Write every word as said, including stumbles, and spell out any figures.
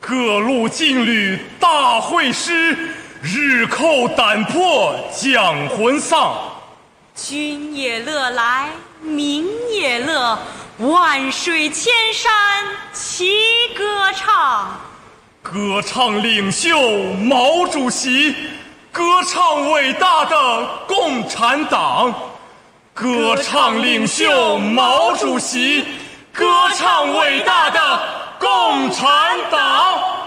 各路劲旅大会师，日寇胆魄将魂丧。 君也乐来，民也乐，万水千山齐歌唱。 歌唱领袖毛主席，歌唱伟大的共产党。歌唱领袖毛主席，歌唱伟大的共产党。